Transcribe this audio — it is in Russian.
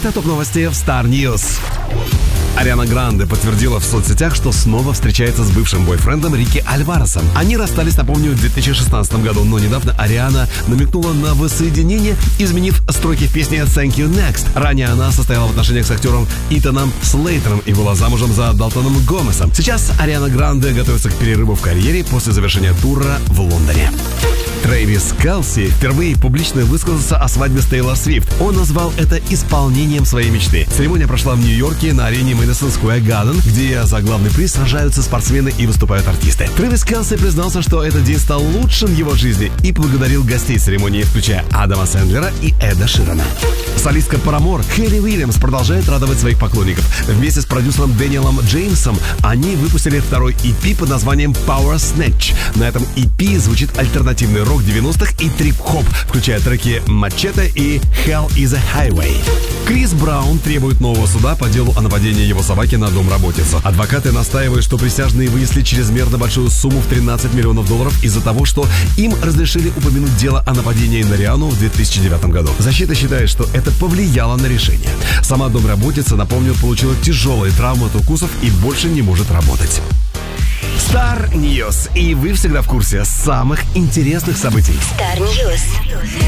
Это топ новости в Star News. Ариана Гранде подтвердила в соцсетях, что снова встречается с бывшим бойфрендом Рики Альваресом. Они расстались, напомню, в 2016 году, но недавно Ариана намекнула на воссоединение, изменив строки в песне «Thank You Next». Ранее она состояла в отношениях с актером Итаном Слейтером и была замужем за Далтоном Гомесом. Сейчас Ариана Гранде готовится к перерыву в карьере после завершения тура в Лондоне. Трэвис Келси впервые публично высказался о свадьбе с Тейлор Свифт. Он назвал это исполнением своей мечты. Церемония прошла в Нью-Йорке на арене Madison Square Garden, где за главный приз сражаются спортсмены и выступают артисты. Трэвис Келси признался, что этот день стал лучшим в его жизни и поблагодарил гостей церемонии, включая Адама Сэндлера и Эда Ширана. Солистка Paramore Хейли Уильямс продолжает радовать своих поклонников. Вместе с продюсером Дэниелом Джеймсом они выпустили второй EP под названием Power Snatch. На этом EP звучит альтернативный рок 90-х и трип-хоп, включая треки Machete и Hell is a Highway. Крис Браун требует нового суда по делу о нападении его собаки на домработницу. Адвокаты настаивают, что присяжные вынесли чрезмерно большую сумму в $13 миллионов из-за того, что им разрешили упомянуть дело о нападении на Риану в 2009 году. Защита считает, что это повлияло на решение. Сама домработница, напомню, получила тяжелые травмы от укусов и больше не может работать. Star News. И вы всегда в курсе самых интересных событий. Star News.